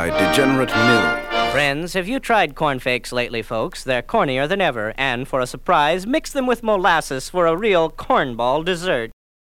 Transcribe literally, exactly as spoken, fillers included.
by Degenerate Mill. Friends, have you tried cornflakes lately, folks? They're cornier than ever, and for a surprise, mix them with molasses for a real cornball dessert.